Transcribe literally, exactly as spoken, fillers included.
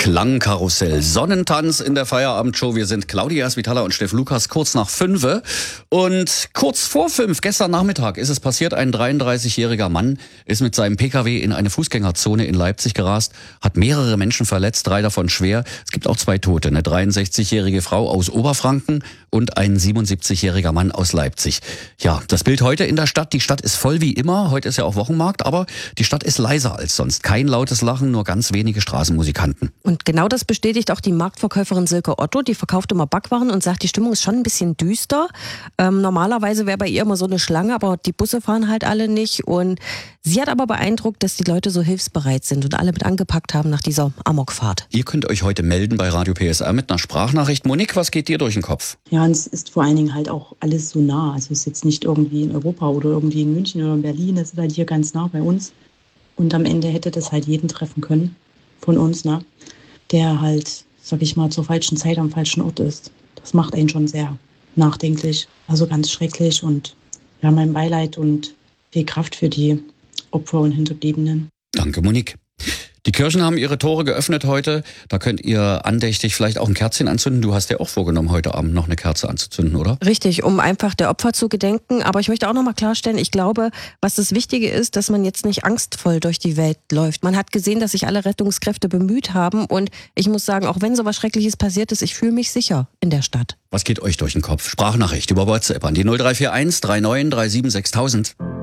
Klangkarussell, Sonnentanz in der Feierabendshow. Wir sind Claudia Svitala und Steff Lukas kurz nach fünfe. Und kurz vor fünf, gestern Nachmittag, ist es passiert. Ein dreiunddreißigjähriger Mann ist mit seinem Pkw in eine Fußgängerzone in Leipzig gerast, hat mehrere Menschen verletzt, drei davon schwer. Es gibt auch zwei Tote, eine dreiundsechzigjährige Frau aus Oberfranken und ein siebenundsiebzigjähriger Mann aus Leipzig. Ja, das Bild heute in der Stadt. Die Stadt ist voll wie immer. Heute ist ja auch Wochenmarkt, aber die Stadt ist leiser als sonst. Kein lautes Lachen, nur ganz wenige Straßenmusikanten. Und genau das bestätigt auch die Marktverkäuferin Silke Otto. Die verkauft immer Backwaren und sagt, die Stimmung ist schon ein bisschen düster. Ähm, normalerweise wäre bei ihr immer so eine Schlange, aber die Busse fahren halt alle nicht. Und sie hat aber beeindruckt, dass die Leute so hilfsbereit sind und alle mit angepackt haben nach dieser Amokfahrt. Ihr könnt euch heute melden bei Radio P S R mit einer Sprachnachricht. Monique, was geht dir durch den Kopf? Ja, und es ist vor allen Dingen halt auch alles so nah. Also es ist jetzt nicht irgendwie in Europa oder irgendwie in München oder in Berlin. Es ist halt hier ganz nah bei uns. Und am Ende hätte das halt jeden treffen können von uns, ne? Der halt, sag ich mal, zur falschen Zeit am falschen Ort ist. Das macht einen schon sehr nachdenklich. Also ganz schrecklich und ja, mein Beileid und viel Kraft für die Opfer und Hinterbliebenen. Danke, Monique. Die Kirchen haben ihre Tore geöffnet heute. Da könnt ihr andächtig vielleicht auch ein Kerzchen anzünden. Du hast dir auch vorgenommen, heute Abend noch eine Kerze anzuzünden, oder? Richtig, um einfach der Opfer zu gedenken. Aber ich möchte auch noch mal klarstellen, ich glaube, was das Wichtige ist, dass man jetzt nicht angstvoll durch die Welt läuft. Man hat gesehen, dass sich alle Rettungskräfte bemüht haben. Und ich muss sagen, auch wenn so was Schreckliches passiert ist, ich fühle mich sicher in der Stadt. Was geht euch durch den Kopf? Sprachnachricht über WhatsApp an die null drei vier eins drei neun drei sieben sechstausend.